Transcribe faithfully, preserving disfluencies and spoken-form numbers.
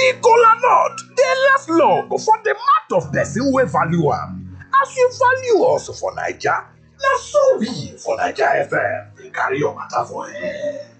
The kola nut dey last long for the mouth of person wey value am. As you value us for Naija, na so we for Naija F M dey carry your matter for air.